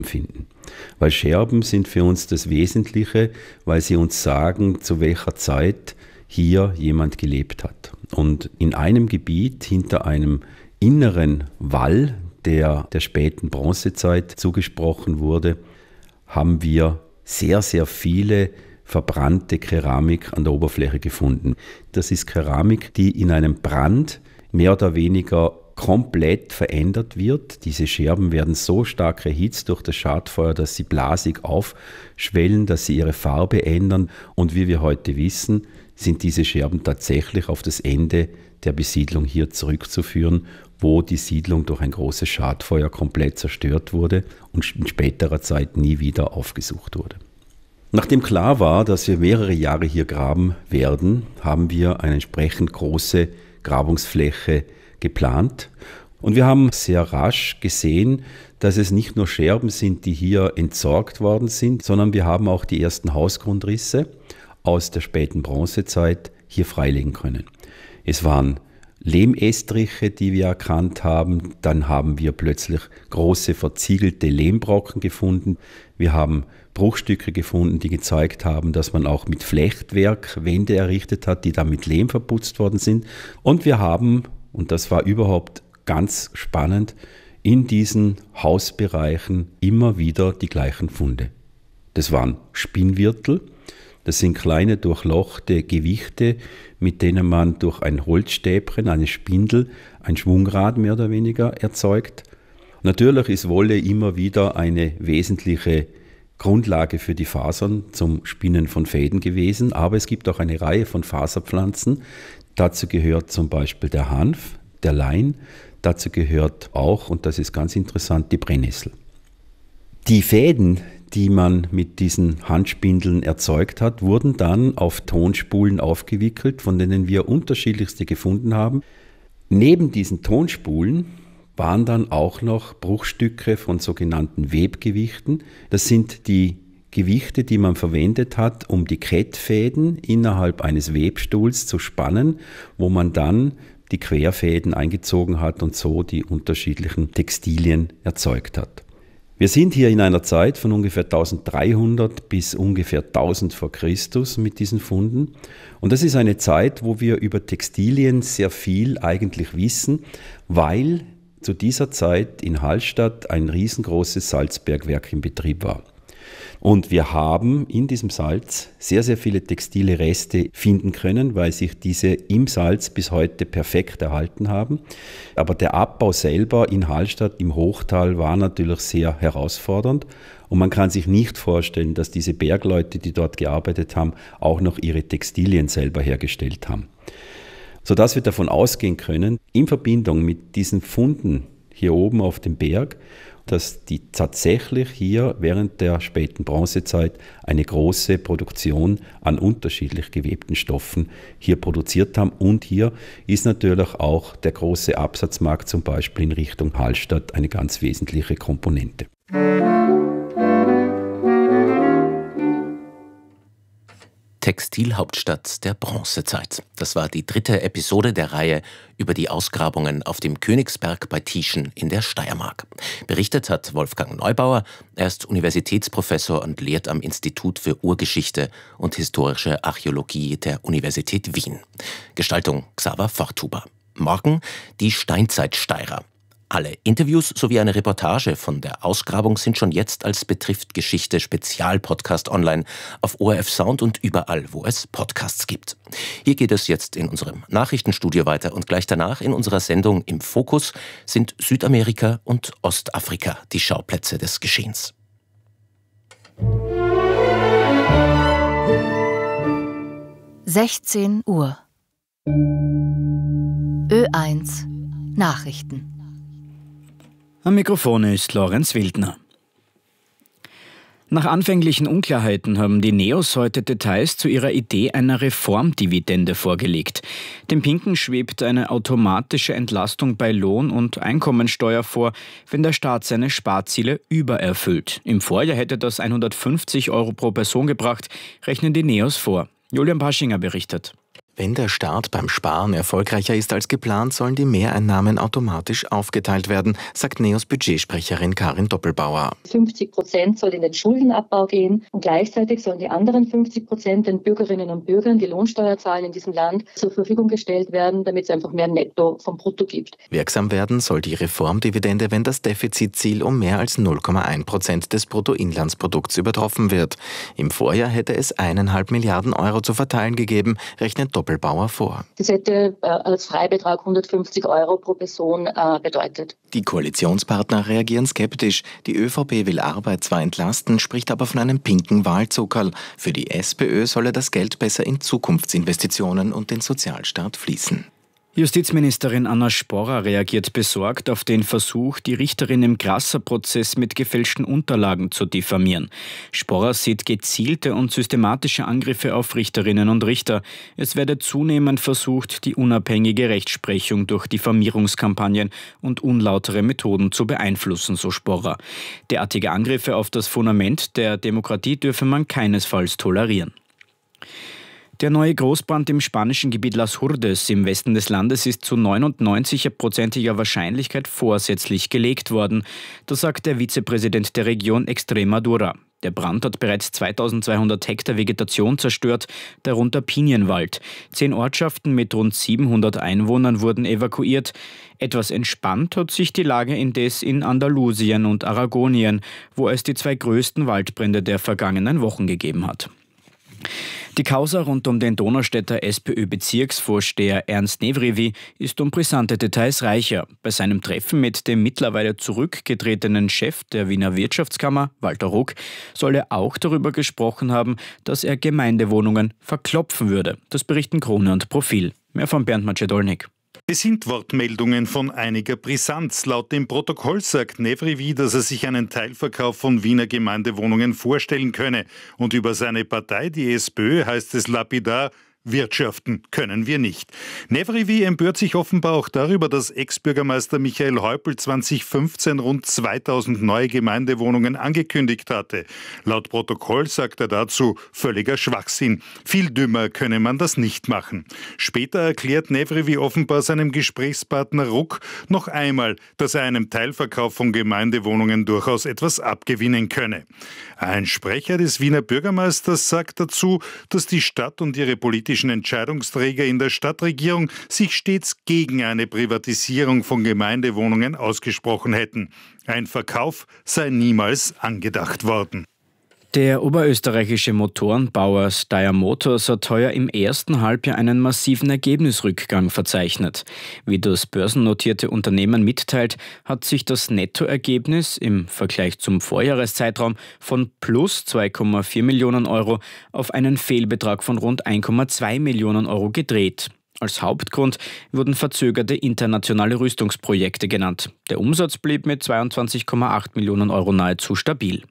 finden. Weil Scherben sind für uns das Wesentliche, weil sie uns sagen, zu welcher Zeit hier jemand gelebt hat. Und in einem Gebiet hinter einem inneren Wall, der späten Bronzezeit zugesprochen wurde, haben wir sehr, sehr viele verbrannte Keramik an der Oberfläche gefunden. Das ist Keramik, die in einem Brand mehr oder weniger komplett verändert wird. Diese Scherben werden so stark erhitzt durch das Schadfeuer, dass sie blasig aufschwellen, dass sie ihre Farbe ändern. Und wie wir heute wissen, sind diese Scherben tatsächlich auf das Ende der Besiedlung hier zurückzuführen, wo die Siedlung durch ein großes Schadfeuer komplett zerstört wurde und in späterer Zeit nie wieder aufgesucht wurde. Nachdem klar war, dass wir mehrere Jahre hier graben werden, haben wir eine entsprechend große Grabungsfläche geplant. Und wir haben sehr rasch gesehen, dass es nicht nur Scherben sind, die hier entsorgt worden sind, sondern wir haben auch die ersten Hausgrundrisse aus der späten Bronzezeit hier freilegen können. Es waren Lehmestriche, die wir erkannt haben. Dann haben wir plötzlich große verziegelte Lehmbrocken gefunden. Wir haben Bruchstücke gefunden, die gezeigt haben, dass man auch mit Flechtwerk Wände errichtet hat, die dann mit Lehm verputzt worden sind. Und wir haben, und das war überhaupt ganz spannend, in diesen Hausbereichen immer wieder die gleichen Funde. Das waren Spinnwirtel. Das sind kleine durchlochte Gewichte, mit denen man durch ein Holzstäbchen, eine Spindel, ein Schwungrad mehr oder weniger erzeugt. Natürlich ist Wolle immer wieder eine wesentliche Grundlage für die Fasern zum Spinnen von Fäden gewesen, aber es gibt auch eine Reihe von Faserpflanzen. Dazu gehört zum Beispiel der Hanf, der Lein, dazu gehört auch, und das ist ganz interessant, die Brennnessel. Die Fäden, die man mit diesen Handspindeln erzeugt hat, wurden dann auf Tonspulen aufgewickelt, von denen wir unterschiedlichste gefunden haben. Neben diesen Tonspulen waren dann auch noch Bruchstücke von sogenannten Webgewichten. Das sind die Gewichte, die man verwendet hat, um die Kettfäden innerhalb eines Webstuhls zu spannen, wo man dann die Querfäden eingezogen hat und so die unterschiedlichen Textilien erzeugt hat. Wir sind hier in einer Zeit von ungefähr 1300 bis ungefähr 1000 vor Christus mit diesen Funden. Und das ist eine Zeit, wo wir über Textilien sehr viel eigentlich wissen, weil zu dieser Zeit in Hallstatt ein riesengroßes Salzbergwerk in Betrieb war. Und wir haben in diesem Salz sehr, sehr viele textile Reste finden können, weil sich diese im Salz bis heute perfekt erhalten haben. Aber der Abbau selber in Hallstatt im Hochtal war natürlich sehr herausfordernd. Und man kann sich nicht vorstellen, dass diese Bergleute, die dort gearbeitet haben, auch noch ihre Textilien selber hergestellt haben. Sodass wir davon ausgehen können, in Verbindung mit diesen Funden hier oben auf dem Berg, dass die tatsächlich hier während der späten Bronzezeit eine große Produktion an unterschiedlich gewebten Stoffen hier produziert haben. Und hier ist natürlich auch der große Absatzmarkt zum Beispiel in Richtung Hallstatt eine ganz wesentliche Komponente. Textilhauptstadt der Bronzezeit. Das war die 3. Episode der Reihe über die Ausgrabungen auf dem Königsberg bei Tieschen in der Steiermark. Berichtet hat Wolfgang Neubauer. Er ist Universitätsprofessor und lehrt am Institut für Urgeschichte und historische Archäologie der Universität Wien. Gestaltung Xaver Forthuber. Morgen die Steinzeitsteirer. Alle Interviews sowie eine Reportage von der Ausgrabung sind schon jetzt als Betrifft Geschichte Spezialpodcast online auf ORF Sound und überall, wo es Podcasts gibt. Hier geht es jetzt in unserem Nachrichtenstudio weiter und gleich danach in unserer Sendung Im Fokus sind Südamerika und Ostafrika die Schauplätze des Geschehens. (16 Uhr) Ö1 Nachrichten. Am Mikrofon ist Lorenz Wildner. Nach anfänglichen Unklarheiten haben die Neos heute Details zu ihrer Idee einer Reformdividende vorgelegt. Dem Pinken schwebt eine automatische Entlastung bei Lohn- und Einkommensteuer vor, wenn der Staat seine Sparziele übererfüllt. Im Vorjahr hätte das 150 € pro Person gebracht, rechnen die Neos vor. Julian Paschinger berichtet. Wenn der Staat beim Sparen erfolgreicher ist als geplant, sollen die Mehreinnahmen automatisch aufgeteilt werden, sagt NEOS Budgetsprecherin Karin Doppelbauer. 50% soll in den Schuldenabbau gehen und gleichzeitig sollen die anderen 50% den Bürgerinnen und Bürgern, die Lohnsteuer zahlen in diesem Land, zur Verfügung gestellt werden, damit es einfach mehr Netto vom Brutto gibt. Wirksam werden soll die Reformdividende, wenn das Defizitziel um mehr als 0,1% des Bruttoinlandsprodukts übertroffen wird. Im Vorjahr hätte es 1,5 Milliarden Euro zu verteilen gegeben, rechnet Doppelbauer vor. Das hätte als Freibetrag 150 Euro pro Person bedeutet. Die Koalitionspartner reagieren skeptisch. Die ÖVP will Arbeit zwar entlasten, spricht aber von einem pinken Wahlzuckerl. Für die SPÖ solle das Geld besser in Zukunftsinvestitionen und den Sozialstaat fließen. Justizministerin Anna Sporrer reagiert besorgt auf den Versuch, die Richterin im Grasser-Prozess mit gefälschten Unterlagen zu diffamieren. Sporrer sieht gezielte und systematische Angriffe auf Richterinnen und Richter. Es werde zunehmend versucht, die unabhängige Rechtsprechung durch Diffamierungskampagnen und unlautere Methoden zu beeinflussen, so Sporrer. Derartige Angriffe auf das Fundament der Demokratie dürfe man keinesfalls tolerieren. Der neue Großbrand im spanischen Gebiet Las Hurdes im Westen des Landes ist zu 99%iger Wahrscheinlichkeit vorsätzlich gelegt worden. Das sagt der Vizepräsident der Region Extremadura. Der Brand hat bereits 2200 Hektar Vegetation zerstört, darunter Pinienwald. 10 Ortschaften mit rund 700 Einwohnern wurden evakuiert. Etwas entspannt hat sich die Lage indes in Andalusien und Aragonien, wo es die 2 größten Waldbrände der vergangenen Wochen gegeben hat. Die Causa rund um den Donaustädter SPÖ-Bezirksvorsteher Ernst Nevrivi ist um brisante Details reicher. Bei seinem Treffen mit dem mittlerweile zurückgetretenen Chef der Wiener Wirtschaftskammer, Walter Ruck, soll er auch darüber gesprochen haben, dass er Gemeindewohnungen verklopfen würde. Das berichten Krone und Profil. Mehr von Bernd Macedolnik. Es sind Wortmeldungen von einiger Brisanz. Laut dem Protokoll sagt Nevrivi, dass er sich einen Teilverkauf von Wiener Gemeindewohnungen vorstellen könne. Und über seine Partei, die SPÖ, heißt es lapidar: Wirtschaften können wir nicht. Nevrivi empört sich offenbar auch darüber, dass Ex-Bürgermeister Michael Häupl 2015 rund 2000 neue Gemeindewohnungen angekündigt hatte. Laut Protokoll sagt er dazu: völliger Schwachsinn. Viel dümmer könne man das nicht machen. Später erklärt Nevrivi offenbar seinem Gesprächspartner Ruck noch einmal, dass er einem Teilverkauf von Gemeindewohnungen durchaus etwas abgewinnen könne. Ein Sprecher des Wiener Bürgermeisters sagt dazu, dass die Stadt und ihre politischen Entscheidungsträger in der Stadtregierung sich stets gegen eine Privatisierung von Gemeindewohnungen ausgesprochen hätten. Ein Verkauf sei niemals angedacht worden. Der oberösterreichische Motorenbauer Steyr Motors hat heuer im ersten Halbjahr einen massiven Ergebnisrückgang verzeichnet. Wie das börsennotierte Unternehmen mitteilt, hat sich das Nettoergebnis im Vergleich zum Vorjahreszeitraum von plus 2,4 Millionen Euro auf einen Fehlbetrag von rund 1,2 Millionen Euro gedreht. Als Hauptgrund wurden verzögerte internationale Rüstungsprojekte genannt. Der Umsatz blieb mit 22,8 Millionen Euro nahezu stabil.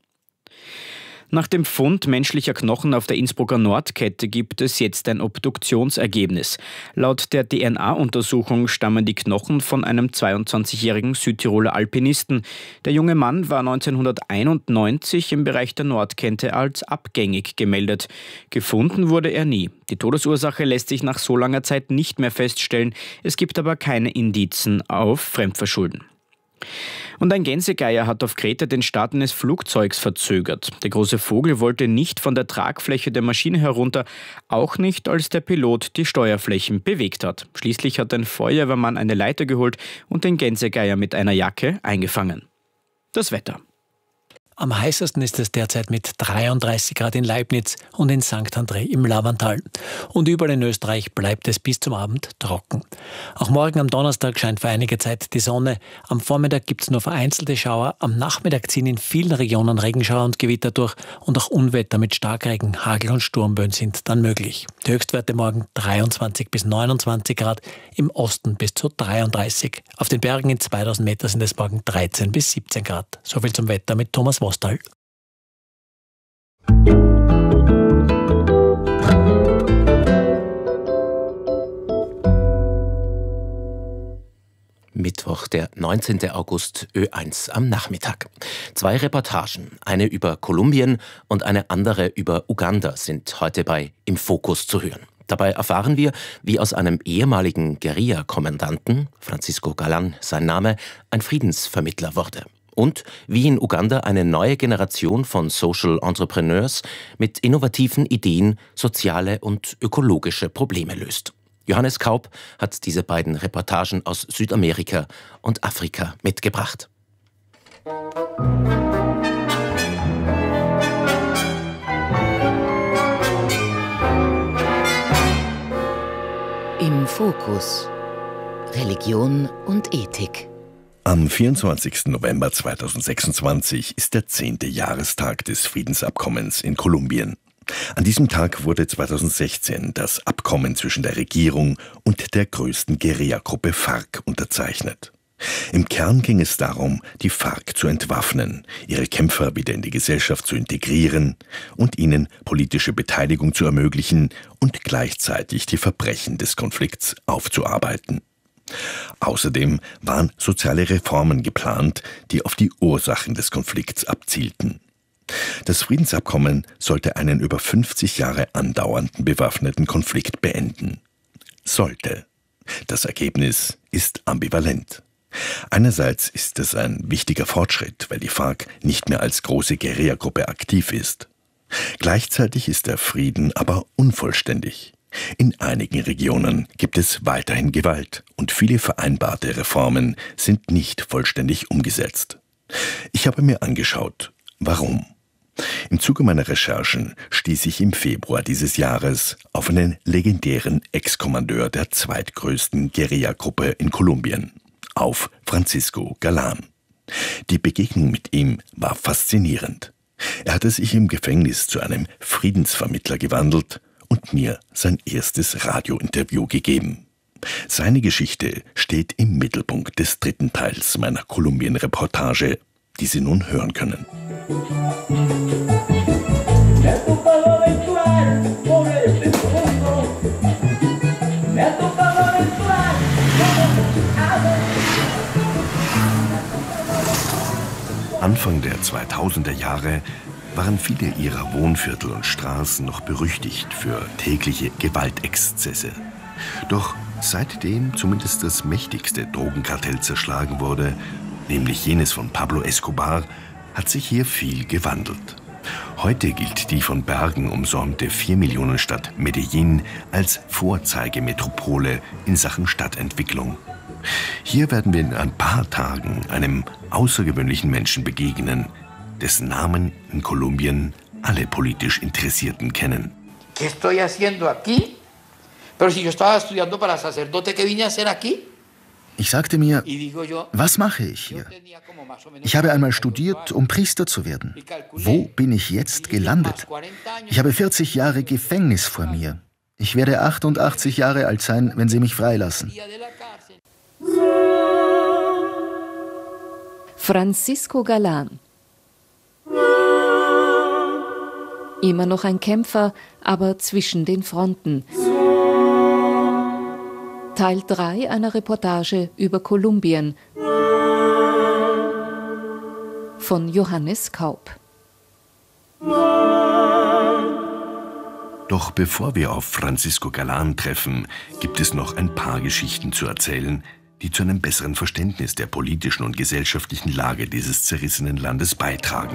Nach dem Fund menschlicher Knochen auf der Innsbrucker Nordkette gibt es jetzt ein Obduktionsergebnis. Laut der DNA-Untersuchung stammen die Knochen von einem 22-jährigen Südtiroler Alpinisten. Der junge Mann war 1991 im Bereich der Nordkette als abgängig gemeldet. Gefunden wurde er nie. Die Todesursache lässt sich nach so langer Zeit nicht mehr feststellen. Es gibt aber keine Indizien auf Fremdverschulden. Und ein Gänsegeier hat auf Kreta den Start eines Flugzeugs verzögert. Der große Vogel wollte nicht von der Tragfläche der Maschine herunter, auch nicht, als der Pilot die Steuerflächen bewegt hat. Schließlich hat ein Feuerwehrmann eine Leiter geholt und den Gänsegeier mit einer Jacke eingefangen. Das Wetter. Am heißesten ist es derzeit mit 33 Grad in Leibniz und in St. André im Lavantal. Und überall in Österreich bleibt es bis zum Abend trocken. Auch morgen am Donnerstag scheint für einige Zeit die Sonne. Am Vormittag gibt es nur vereinzelte Schauer. Am Nachmittag ziehen in vielen Regionen Regenschauer und Gewitter durch. Und auch Unwetter mit Starkregen, Hagel und Sturmböen sind dann möglich. Die Höchstwerte morgen 23 bis 29 Grad, im Osten bis zu 33. Auf den Bergen in 2000 Meter sind es morgen 13 bis 17 Grad. Soviel zum Wetter mit Thomas Wostal. Mittwoch, der 19. August, Ö1 am Nachmittag. 2 Reportagen, eine über Kolumbien und eine andere über Uganda, sind heute bei Im Fokus zu hören. Dabei erfahren wir, wie aus einem ehemaligen Guerilla-Kommandanten, Francisco Galán sein Name, ein Friedensvermittler wurde. Und wie in Uganda eine neue Generation von Social Entrepreneurs mit innovativen Ideen soziale und ökologische Probleme löst. Johannes Kaup hat diese beiden Reportagen aus Südamerika und Afrika mitgebracht. Im Fokus. Religion und Ethik. Am 24. November 2026 ist der 10. Jahrestag des Friedensabkommens in Kolumbien. An diesem Tag wurde 2016 das Abkommen zwischen der Regierung und der größten Guerilla-Gruppe FARC unterzeichnet. Im Kern ging es darum, die FARC zu entwaffnen, ihre Kämpfer wieder in die Gesellschaft zu integrieren und ihnen politische Beteiligung zu ermöglichen und gleichzeitig die Verbrechen des Konflikts aufzuarbeiten. Außerdem waren soziale Reformen geplant, die auf die Ursachen des Konflikts abzielten. Das Friedensabkommen sollte einen über 50 Jahre andauernden bewaffneten Konflikt beenden. Sollte. Das Ergebnis ist ambivalent. Einerseits ist es ein wichtiger Fortschritt, weil die FARC nicht mehr als große Guerillagruppe aktiv ist. Gleichzeitig ist der Frieden aber unvollständig. In einigen Regionen gibt es weiterhin Gewalt und viele vereinbarte Reformen sind nicht vollständig umgesetzt. Ich habe mir angeschaut, warum. Im Zuge meiner Recherchen stieß ich im Februar dieses Jahres auf einen legendären Ex-Kommandeur der zweitgrößten Guerillagruppe in Kolumbien, auf Francisco Galán. Die Begegnung mit ihm war faszinierend. Er hatte sich im Gefängnis zu einem Friedensvermittler gewandelt und mir sein erstes Radiointerview gegeben. Seine Geschichte steht im Mittelpunkt des dritten Teils meiner Kolumbien-Reportage, die Sie nun hören können. Anfang der 2000er Jahre waren viele ihrer Wohnviertel und Straßen noch berüchtigt für tägliche Gewaltexzesse. Doch seitdem zumindest das mächtigste Drogenkartell zerschlagen wurde, nämlich jenes von Pablo Escobar, hat sich hier viel gewandelt. Heute gilt die von Bergen umsäumte 4-Millionen-Stadt Medellín als Vorzeigemetropole in Sachen Stadtentwicklung. Hier werden wir in ein paar Tagen einem außergewöhnlichen Menschen begegnen, dessen Namen in Kolumbien alle politisch Interessierten kennen. ¿Qué estoy haciendo aquí? Pero si yo estaba estudiando para sacerdote, ¿qué vine a hacer aquí? Ich sagte mir, was mache ich hier? Ich habe einmal studiert, um Priester zu werden. Wo bin ich jetzt gelandet? Ich habe 40 Jahre Gefängnis vor mir. Ich werde 88 Jahre alt sein, wenn sie mich freilassen. Francisco Galán. Immer noch ein Kämpfer, aber zwischen den Fronten. Teil 3 einer Reportage über Kolumbien von Johannes Kaup. Doch bevor wir auf Francisco Galán treffen, gibt es noch ein paar Geschichten zu erzählen, die zu einem besseren Verständnis der politischen und gesellschaftlichen Lage dieses zerrissenen Landes beitragen.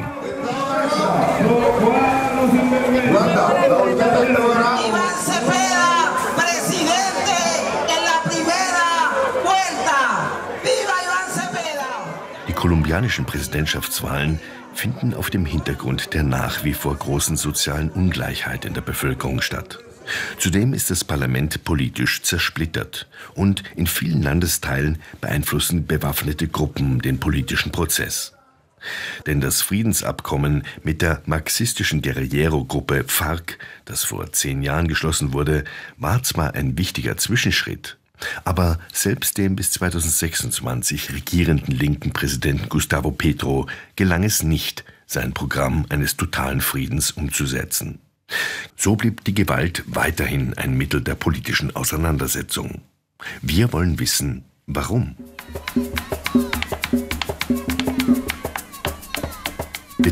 Die kolumbianischen Präsidentschaftswahlen finden auf dem Hintergrund der nach wie vor großen sozialen Ungleichheit in der Bevölkerung statt. Zudem ist das Parlament politisch zersplittert und in vielen Landesteilen beeinflussen bewaffnete Gruppen den politischen Prozess. Denn das Friedensabkommen mit der marxistischen Guerillero-Gruppe FARC, das vor 10 Jahren geschlossen wurde, war zwar ein wichtiger Zwischenschritt, aber selbst dem bis 2026 regierenden linken Präsidenten Gustavo Petro gelang es nicht, sein Programm eines totalen Friedens umzusetzen. So blieb die Gewalt weiterhin ein Mittel der politischen Auseinandersetzung. Wir wollen wissen, warum.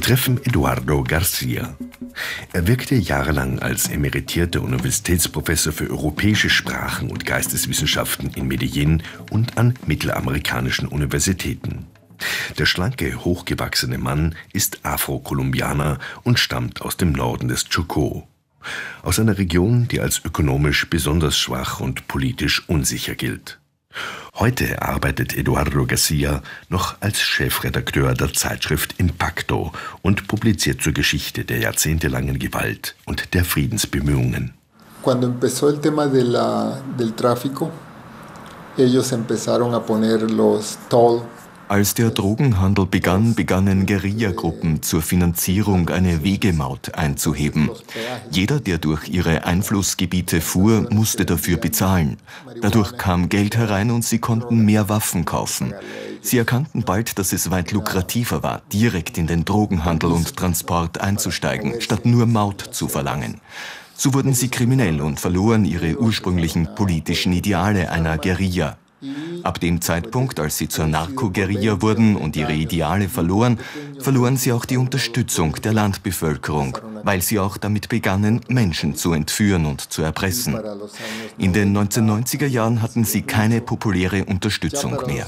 treffen Eduardo Garcia. Er wirkte jahrelang als emeritierter Universitätsprofessor für europäische Sprachen und Geisteswissenschaften in Medellín und an mittelamerikanischen Universitäten. Der schlanke, hochgewachsene Mann ist Afro-Kolumbianer und stammt aus dem Norden des Chocó. Aus einer Region, die als ökonomisch besonders schwach und politisch unsicher gilt. Heute arbeitet Eduardo Garcia noch als Chefredakteur der Zeitschrift Impacto und publiziert zur Geschichte der jahrzehntelangen Gewalt und der Friedensbemühungen. Cuando empezó el tema del tráfico, ellos empezaron a poner los toll. Als der Drogenhandel begann, begannen Guerillagruppen zur Finanzierung eine Wegemaut einzuheben. Jeder, der durch ihre Einflussgebiete fuhr, musste dafür bezahlen. Dadurch kam Geld herein und sie konnten mehr Waffen kaufen. Sie erkannten bald, dass es weit lukrativer war, direkt in den Drogenhandel und Transport einzusteigen, statt nur Maut zu verlangen. So wurden sie kriminell und verloren ihre ursprünglichen politischen Ideale einer Guerilla. Ab dem Zeitpunkt, als sie zur Narco-Guerilla wurden und ihre Ideale verloren, verloren sie auch die Unterstützung der Landbevölkerung, weil sie auch damit begannen, Menschen zu entführen und zu erpressen. In den 1990er Jahren hatten sie keine populäre Unterstützung mehr.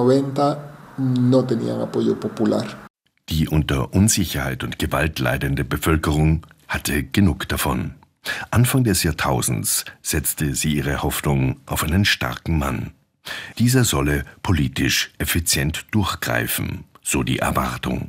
Die unter Unsicherheit und Gewalt leidende Bevölkerung hatte genug davon. Anfang des Jahrtausends setzte sie ihre Hoffnung auf einen starken Mann. Dieser solle politisch effizient durchgreifen, so die Erwartung.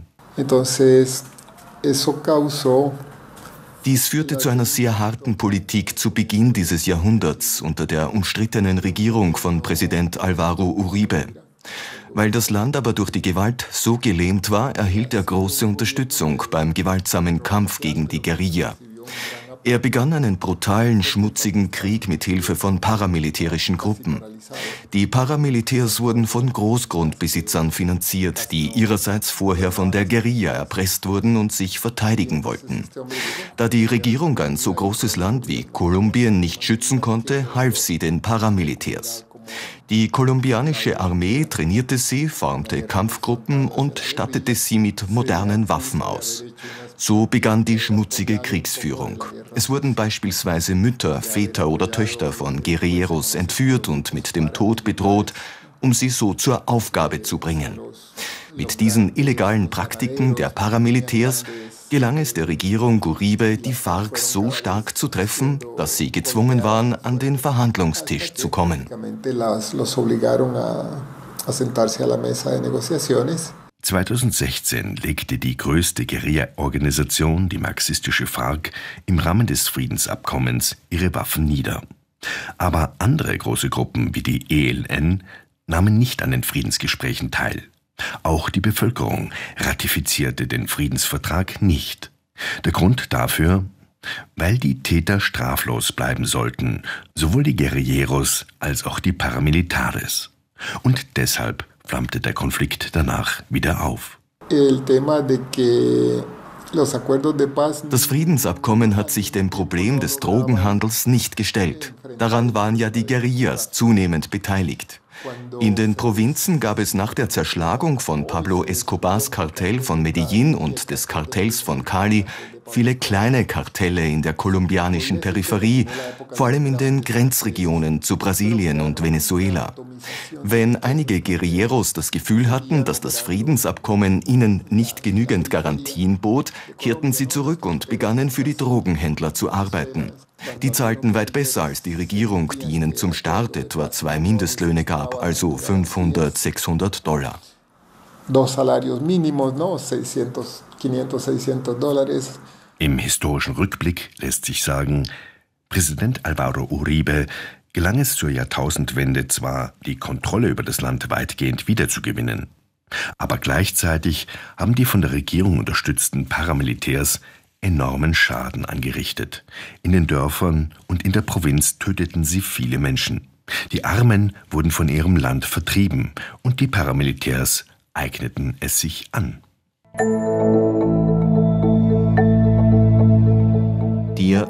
Dies führte zu einer sehr harten Politik zu Beginn dieses Jahrhunderts unter der umstrittenen Regierung von Präsident Álvaro Uribe. Weil das Land aber durch die Gewalt so gelähmt war, erhielt er große Unterstützung beim gewaltsamen Kampf gegen die Guerilla. Er begann einen brutalen, schmutzigen Krieg mit Hilfe von paramilitärischen Gruppen. Die Paramilitärs wurden von Großgrundbesitzern finanziert, die ihrerseits vorher von der Guerilla erpresst wurden und sich verteidigen wollten. Da die Regierung ein so großes Land wie Kolumbien nicht schützen konnte, half sie den Paramilitärs. Die kolumbianische Armee trainierte sie, formte Kampfgruppen und stattete sie mit modernen Waffen aus. So begann die schmutzige Kriegsführung. Es wurden beispielsweise Mütter, Väter oder Töchter von Guerilleros entführt und mit dem Tod bedroht, um sie so zur Aufgabe zu bringen. Mit diesen illegalen Praktiken der Paramilitärs gelang es der Regierung Uribe, die FARC so stark zu treffen, dass sie gezwungen waren, an den Verhandlungstisch zu kommen. 2016 legte die größte Guerilla-Organisation, die marxistische FARC, im Rahmen des Friedensabkommens ihre Waffen nieder. Aber andere große Gruppen wie die ELN nahmen nicht an den Friedensgesprächen teil. Auch die Bevölkerung ratifizierte den Friedensvertrag nicht. Der Grund dafür? Weil die Täter straflos bleiben sollten, sowohl die Guerilleros als auch die Paramilitares. Und deshalb flammte der Konflikt danach wieder auf. Das Friedensabkommen hat sich dem Problem des Drogenhandels nicht gestellt. Daran waren ja die Guerillas zunehmend beteiligt. In den Provinzen gab es nach der Zerschlagung von Pablo Escobars Kartell von Medellín und des Kartells von Cali viele kleine Kartelle in der kolumbianischen Peripherie, vor allem in den Grenzregionen zu Brasilien und Venezuela. Wenn einige Guerilleros das Gefühl hatten, dass das Friedensabkommen ihnen nicht genügend Garantien bot, kehrten sie zurück und begannen für die Drogenhändler zu arbeiten. Die zahlten weit besser als die Regierung, die ihnen zum Start etwa 2 Mindestlöhne gab, also $500–600. Dos salarios mínimos, ¿no? 500–600 Dólares. Im historischen Rückblick lässt sich sagen, Präsident Álvaro Uribe gelang es zur Jahrtausendwende zwar, die Kontrolle über das Land weitgehend wiederzugewinnen, aber gleichzeitig haben die von der Regierung unterstützten Paramilitärs enormen Schaden angerichtet. In den Dörfern und in der Provinz töteten sie viele Menschen. Die Armen wurden von ihrem Land vertrieben und die Paramilitärs eigneten es sich an. Der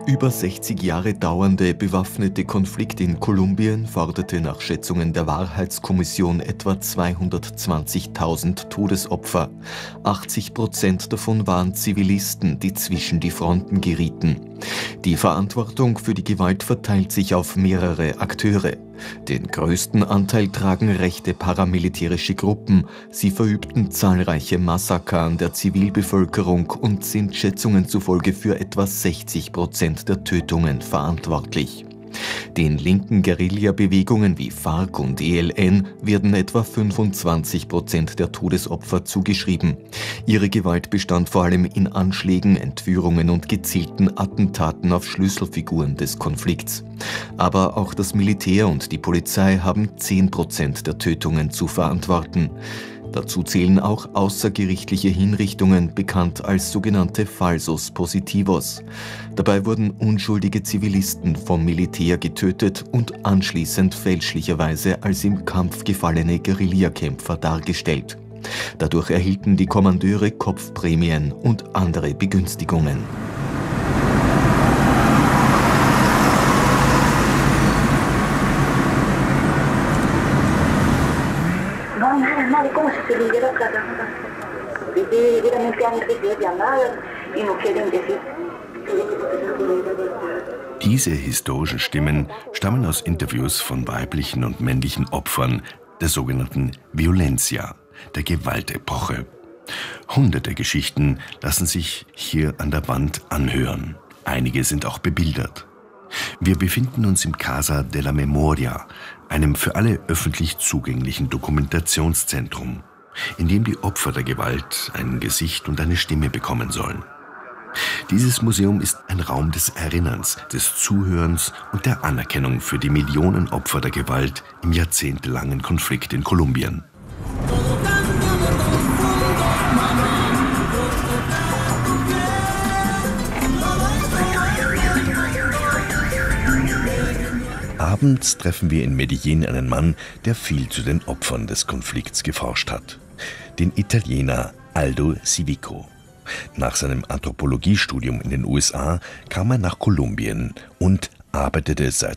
über 60 Jahre dauernde bewaffnete Konflikt in Kolumbien forderte nach Schätzungen der Wahrheitskommission etwa 220.000 Todesopfer. 80% davon waren Zivilisten, die zwischen die Fronten gerieten. Die Verantwortung für die Gewalt verteilt sich auf mehrere Akteure. Den größten Anteil tragen rechte paramilitärische Gruppen. Sie verübten zahlreiche Massaker an der Zivilbevölkerung und sind Schätzungen zufolge für etwa 60% der Tötungen verantwortlich. Den linken Guerilla-Bewegungen wie FARC und ELN werden etwa 25% der Todesopfer zugeschrieben. Ihre Gewalt bestand vor allem in Anschlägen, Entführungen und gezielten Attentaten auf Schlüsselfiguren des Konflikts. Aber auch das Militär und die Polizei haben 10% der Tötungen zu verantworten. Dazu zählen auch außergerichtliche Hinrichtungen, bekannt als sogenannte Falsos Positivos. Dabei wurden unschuldige Zivilisten vom Militär getötet und anschließend fälschlicherweise als im Kampf gefallene Guerillakämpfer dargestellt. Dadurch erhielten die Kommandeure Kopfprämien und andere Begünstigungen. Diese historischen Stimmen stammen aus Interviews von weiblichen und männlichen Opfern der sogenannten Violencia, der Gewaltepoche. Hunderte Geschichten lassen sich hier an der Wand anhören. Einige sind auch bebildert. Wir befinden uns im Casa de la Memoria, einem für alle öffentlich zugänglichen Dokumentationszentrum, in dem die Opfer der Gewalt ein Gesicht und eine Stimme bekommen sollen. Dieses Museum ist ein Raum des Erinnerns, des Zuhörens und der Anerkennung für die Millionen Opfer der Gewalt im jahrzehntelangen Konflikt in Kolumbien. Abends treffen wir in Medellín einen Mann, der viel zu den Opfern des Konflikts geforscht hat. Den Italiener Aldo Civico. Nach seinem Anthropologiestudium in den USA kam er nach Kolumbien und arbeitete seit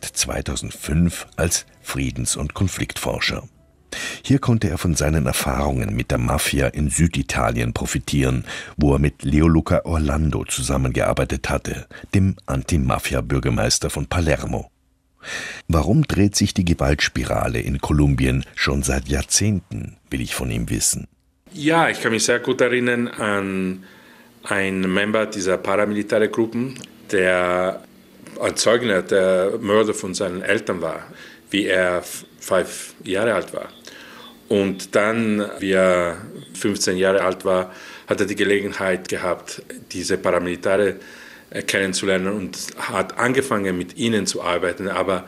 2005 als Friedens- und Konfliktforscher. Hier konnte er von seinen Erfahrungen mit der Mafia in Süditalien profitieren, wo er mit Leoluca Orlando zusammengearbeitet hatte, dem Anti-Mafia-Bürgermeister von Palermo. Warum dreht sich die Gewaltspirale in Kolumbien schon seit Jahrzehnten, will ich von ihm wissen. Ja, ich kann mich sehr gut erinnern an einen Member dieser paramilitären Gruppen, der ein Zeuge der Mörder von seinen Eltern war, wie er 5 Jahre alt war. Und dann, wie er 15 Jahre alt war, hat er die Gelegenheit gehabt, diese Paramilitäre kennenzulernen und hat angefangen, mit ihnen zu arbeiten, aber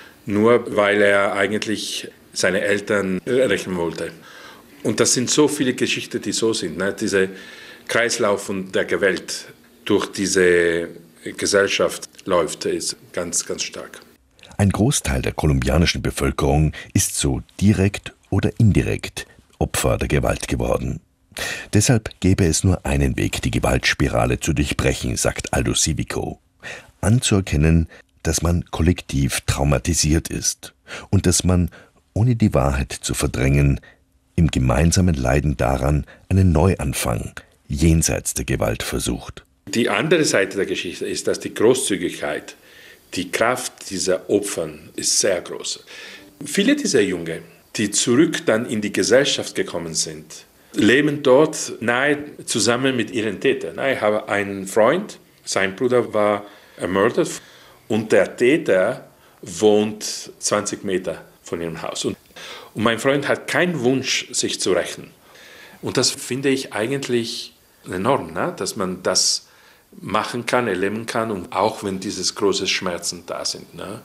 nur, weil er eigentlich seine Eltern rächen wollte. Und das sind so viele Geschichten, die so sind. Ne? Dieser Kreislauf der Gewalt durch diese Gesellschaft läuft, ist ganz, ganz stark. Ein Großteil der kolumbianischen Bevölkerung ist so direkt oder indirekt Opfer der Gewalt geworden. Deshalb gäbe es nur einen Weg, die Gewaltspirale zu durchbrechen, sagt Aldo Civico. Anzuerkennen, dass man kollektiv traumatisiert ist und dass man, ohne die Wahrheit zu verdrängen, im gemeinsamen Leiden daran einen Neuanfang jenseits der Gewalt versucht. Die andere Seite der Geschichte ist, dass die Großzügigkeit, die Kraft dieser Opfer ist sehr groß. Viele dieser Jungen, die zurück dann in die Gesellschaft gekommen sind, leben dort nahe zusammen mit ihren Tätern. Ich habe einen Freund, sein Bruder war ermordet und der Täter wohnt 20 Meter von ihrem Haus. Und mein Freund hat keinen Wunsch, sich zu rächen. Und das finde ich eigentlich enorm, ne? Dass man das machen kann, erleben kann, und auch wenn diese großen Schmerzen da sind. Ne?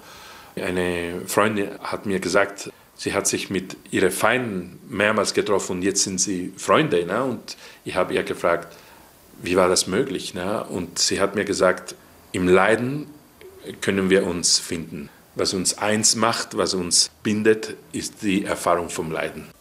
Eine Freundin hat mir gesagt, sie hat sich mit ihren Feinden mehrmals getroffen und jetzt sind sie Freunde. Ne? Und ich habe ihr gefragt, wie war das möglich? Ne? Und sie hat mir gesagt, im Leiden können wir uns finden. Was uns eins macht, was uns bindet, ist die Erfahrung vom Leiden.